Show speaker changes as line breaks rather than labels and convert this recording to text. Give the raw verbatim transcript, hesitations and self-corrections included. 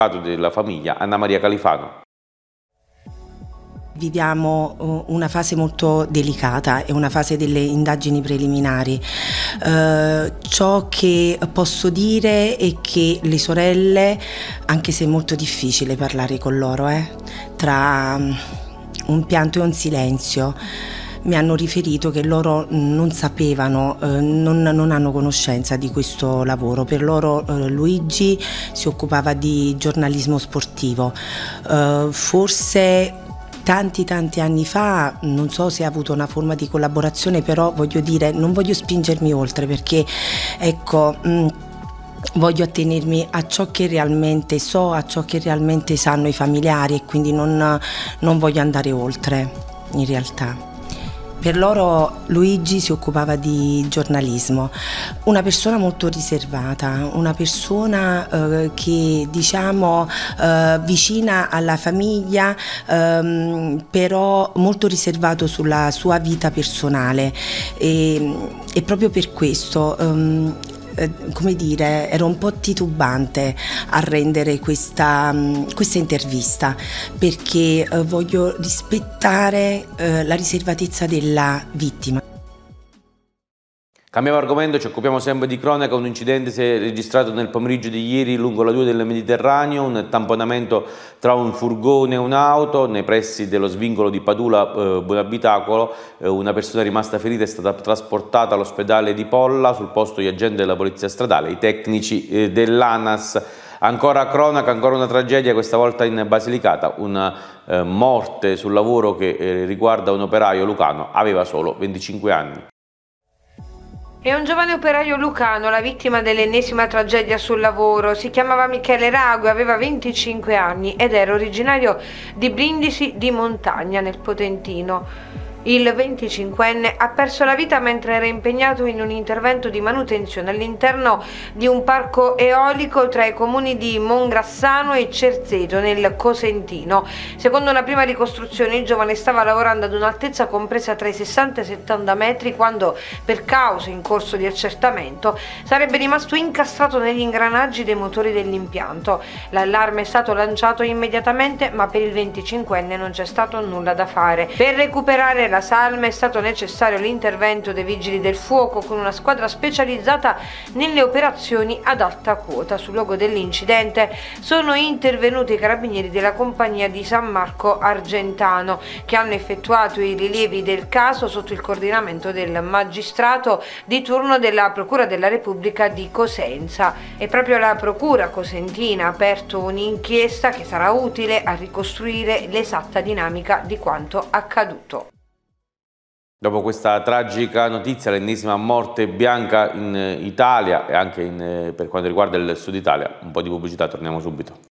della famiglia Anna Maria Califano.
Viviamo una fase molto delicata, è una fase delle indagini preliminari. Eh, ciò che posso dire è che le sorelle, anche se è molto difficile parlare con loro, eh, tra un pianto e un silenzio, mi hanno riferito che loro non sapevano, eh, non, non hanno conoscenza di questo lavoro. Per loro eh, Luigi si occupava di giornalismo sportivo. Eh, forse tanti tanti anni fa, non so se ha avuto una forma di collaborazione, però voglio dire, non voglio spingermi oltre perché ecco, mh, voglio attenermi a ciò che realmente so, a ciò che realmente sanno i familiari e quindi non, non voglio andare oltre in realtà. Per loro Luigi si occupava di giornalismo, una persona molto riservata, una persona eh, che diciamo eh, vicina alla famiglia, ehm, però molto riservato sulla sua vita personale e, e proprio per questo ehm, come dire, ero un po' titubante a rendere questa, questa intervista perché eh, voglio rispettare eh, la riservatezza della vittima.
Cambiamo argomento, ci occupiamo sempre di cronaca. Un incidente si è registrato nel pomeriggio di ieri lungo la via del Mediterraneo, un tamponamento tra un furgone e un'auto nei pressi dello svincolo di Padula eh, Buonabitacolo. Eh, una persona rimasta ferita è stata trasportata all'ospedale di Polla, sul posto gli agenti della polizia stradale, i tecnici eh, dell'ANAS. Ancora cronaca, ancora una tragedia, questa volta in Basilicata, una eh, morte sul lavoro che eh, riguarda un operaio lucano, aveva solo venticinque anni.
È un giovane operaio lucano la vittima dell'ennesima tragedia sul lavoro. Si chiamava Michele Rago e aveva venticinque anni ed era originario di Brindisi di Montagna, nel Potentino. Il venticinquenne ha perso la vita mentre era impegnato in un intervento di manutenzione all'interno di un parco eolico tra i comuni di Mongrassano e Cerzeto, nel Cosentino. Secondo la prima ricostruzione, il giovane stava lavorando ad un'altezza compresa tra i sessanta e i settanta metri quando, per cause in corso di accertamento, sarebbe rimasto incastrato negli ingranaggi dei motori dell'impianto. L'allarme è stato lanciato immediatamente, ma per il venticinquenne non c'è stato nulla da fare. Per recuperare la salma è stato necessario l'intervento dei vigili del fuoco con una squadra specializzata nelle operazioni ad alta quota. Sul luogo dell'incidente sono intervenuti i carabinieri della compagnia di San Marco Argentano, che hanno effettuato i rilievi del caso sotto il coordinamento del magistrato di turno della Procura della Repubblica di Cosenza. E proprio la Procura cosentina ha aperto un'inchiesta che sarà utile a ricostruire l'esatta dinamica di quanto accaduto.
Dopo questa tragica notizia, l'ennesima morte bianca in Italia e anche in, per quanto riguarda il Sud Italia, un po' di pubblicità, torniamo subito.